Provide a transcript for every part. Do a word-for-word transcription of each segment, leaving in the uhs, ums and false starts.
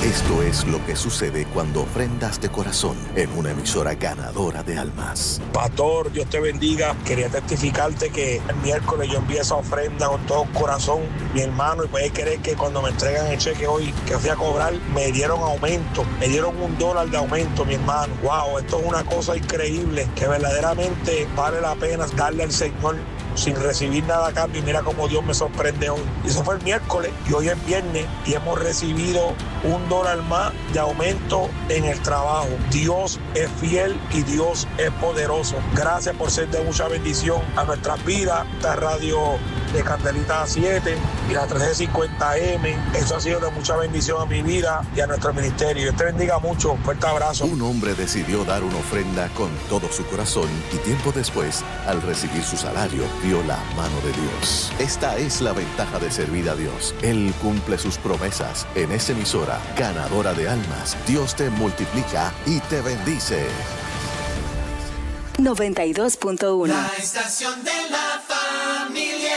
Esto es lo que sucede cuando ofrendas de corazón en una emisora ganadora de almas. Pastor, Dios te bendiga. Quería testificarte que el miércoles yo envié esa ofrenda con todo el corazón, mi hermano, y puedes creer que cuando me entregan el cheque hoy que fui a cobrar, me dieron aumento, me dieron un dólar de aumento, mi hermano. Wow, esto es una cosa increíble que verdaderamente vale la pena darle al Señor sin recibir nada a cambio. Y mira cómo Dios me sorprende hoy. Y eso fue el miércoles y hoy es viernes y hemos recibido un dólar más de aumento en el trabajo. Dios es fiel y Dios es poderoso. Gracias por ser de mucha bendición a nuestras vidas. Esta radio de Candelita siete y la trece cincuenta eme. Eso ha sido de mucha bendición a mi vida y a nuestro ministerio. Dios te bendiga mucho. Fuerte abrazo. Un hombre decidió dar una ofrenda con todo su corazón y tiempo después, al recibir su salario, vio la mano de Dios. Esta es la ventaja de servir a Dios. Él cumple sus promesas. En esta emisora, ganadora de almas, Dios te multiplica y te bendice. noventa y dos punto uno. La estación de la familia.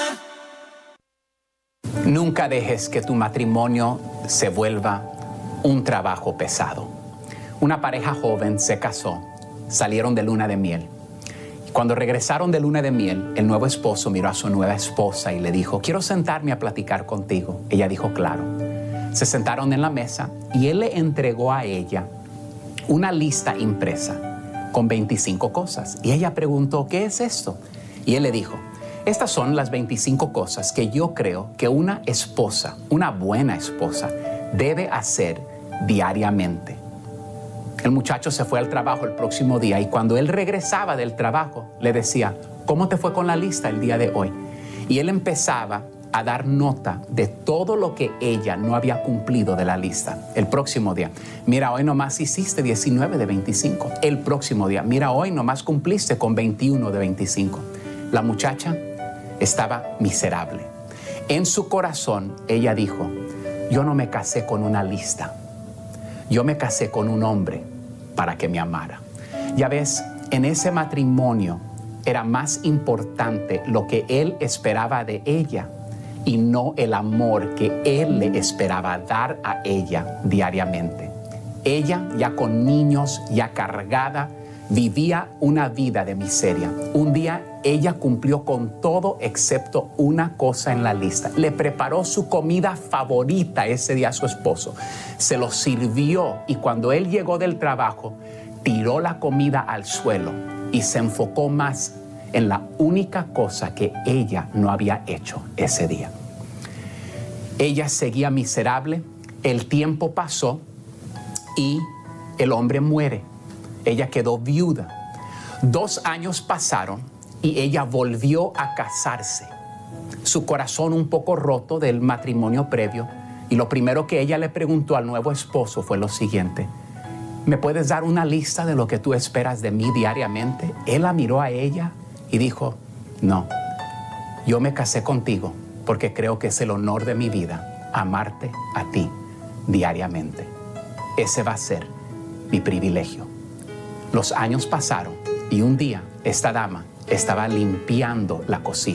Nunca dejes que tu matrimonio se vuelva un trabajo pesado. Una pareja joven se casó, salieron de luna de miel. Cuando regresaron de luna de miel, el nuevo esposo miró a su nueva esposa y le dijo: quiero sentarme a platicar contigo. Ella dijo: claro. Se sentaron en la mesa y él le entregó a ella una lista impresa con veinticinco cosas. Y ella preguntó: ¿qué es esto? Y él le dijo: estas son las veinticinco cosas que yo creo que una esposa, una buena esposa, debe hacer diariamente. El muchacho se fue al trabajo el próximo día y cuando él regresaba del trabajo, le decía: ¿cómo te fue con la lista el día de hoy? Y él empezaba a dar nota de todo lo que ella no había cumplido de la lista. El próximo día: mira, hoy nomás hiciste diecinueve de veinticinco. El próximo día: mira, hoy nomás cumpliste con veintiuno de veinticinco. La muchacha estaba miserable. En su corazón, ella dijo: yo no me casé con una lista. Yo me casé con un hombre para que me amara. Ya ves, en ese matrimonio era más importante lo que él esperaba de ella y no el amor que él le esperaba dar a ella diariamente. Ella, ya con niños, ya cargada, vivía una vida de miseria. Un día ella cumplió con todo excepto una cosa en la lista. Le preparó su comida favorita ese día a su esposo. Se lo sirvió y cuando él llegó del trabajo, tiró la comida al suelo y se enfocó más en la única cosa que ella no había hecho ese día. Ella seguía miserable, el tiempo pasó y el hombre muere. Ella quedó viuda. Dos años pasaron y ella volvió a casarse. Su corazón un poco roto del matrimonio previo. Y lo primero que ella le preguntó al nuevo esposo fue lo siguiente: ¿me puedes dar una lista de lo que tú esperas de mí diariamente? Él la miró a ella y dijo: no, yo me casé contigo porque creo que es el honor de mi vida amarte a ti diariamente. Ese va a ser mi privilegio. Los años pasaron y un día esta dama estaba limpiando la cocina.